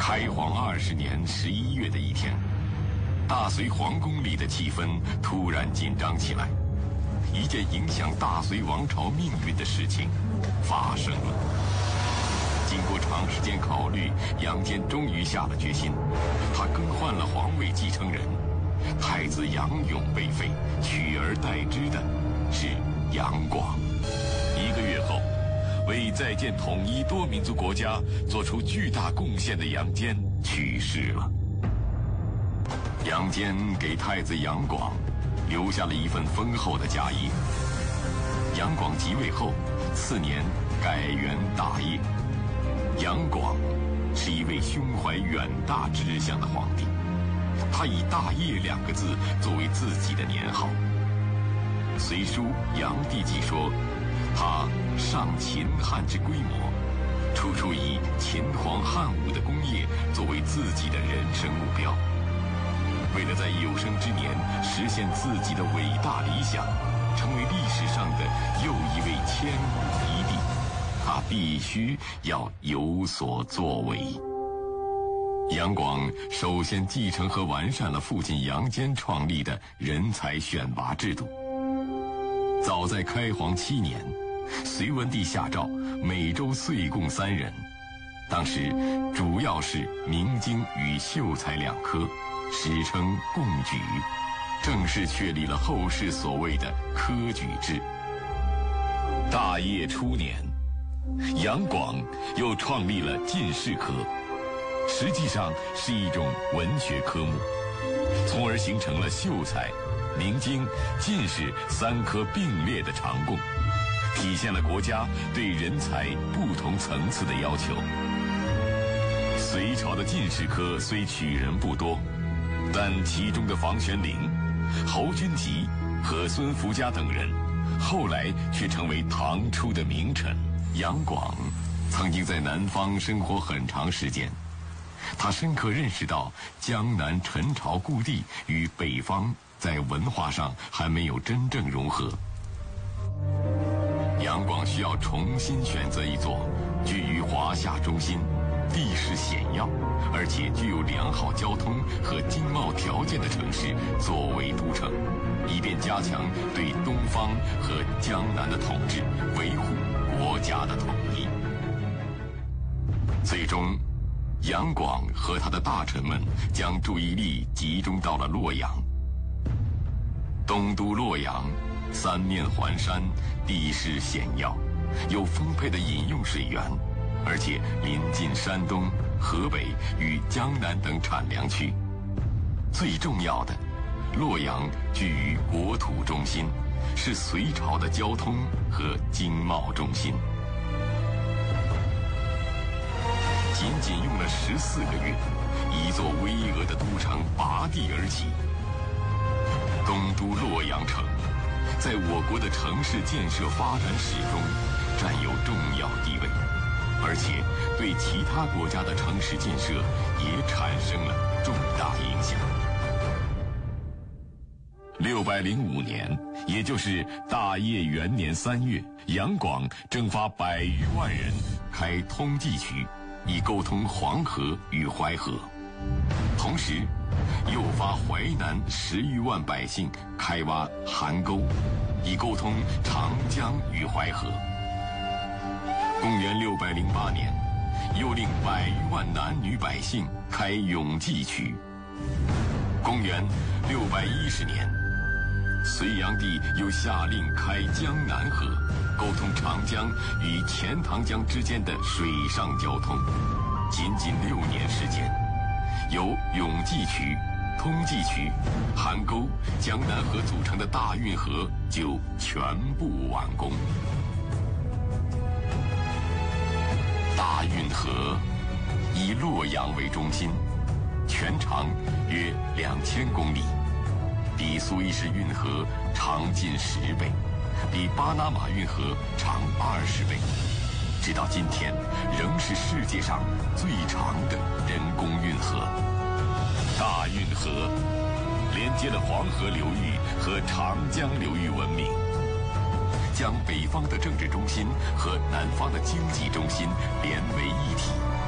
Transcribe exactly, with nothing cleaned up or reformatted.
开皇二十年十一月的一天，大隋皇宫里的气氛突然紧张起来。一件影响大隋王朝命运的事情发生了。经过长时间考虑，杨坚终于下了决心，他更换了皇位继承人，太子杨勇被废，取而代之的是杨广。一个月后，为再建统一多民族国家做出巨大贡献的杨坚去世了。杨坚给太子杨广留下了一份丰厚的家业。杨广即位后，次年改元大业。杨广是一位胸怀远大志向的皇帝，他以大业两个字作为自己的年号。《隋书·杨帝纪》说，他上秦汉之规模，处处以秦皇汉武的功业作为自己的人生目标。为了在有生之年实现自己的伟大理想，成为历史上的又一位千古一帝，他必须要有所作为。杨广首先继承和完善了父亲杨坚创立的人才选拔制度。早在开皇七年，隋文帝下诏每州岁贡三人，当时主要是明经与秀才两科，史称贡举，正式确立了后世所谓的科举制。大业初年，杨广又创立了进士科，实际上是一种文学科目，从而形成了秀才、明经、进士三科并列的常贡，体现了国家对人才不同层次的要求。隋朝的进士科虽取人不多，但其中的房玄龄、侯君集和孙福家等人，后来却成为唐初的名臣。杨广曾经在南方生活很长时间，他深刻认识到江南陈朝故地与北方在文化上还没有真正融合。杨广需要重新选择一座居于华夏中心、地势险要，而且具有良好交通和经贸条件的城市作为都城，以便加强对东方和江南的统治，维护国家的统一。最终，杨广和他的大臣们将注意力集中到了洛阳。东都洛阳三面环山，地势险要，有丰沛的饮用水源，而且临近山东、河北与江南等产粮区。最重要的，洛阳居于国土中心，是隋朝的交通和经贸中心。仅仅用了十四个月，一座巍峨的都城拔地而起。东都洛阳城在我国的城市建设发展史中占有重要地位，而且对其他国家的城市建设也产生了重大影响。六百零五年，也就是大业元年三月，杨广征发百余万人开通济渠，以沟通黄河与淮河，同时诱发淮南十余万百姓开挖邗沟，以沟通长江与淮河。公元六百零八年，又令百余万男女百姓开永济渠。公元六百一十年，隋炀帝又下令开江南河，沟通长江与钱塘江之间的水上交通。仅仅六年时间，由永济渠、通济渠、邗沟、江南河组成的大运河就全部完工。大运河以洛阳为中心，全长约两千公里，比苏伊士运河长近十倍，比巴拿马运河长二十倍，直到今天仍是世界上最长的人工运河。大运河连接了黄河流域和长江流域文明，将北方的政治中心和南方的经济中心连为一体。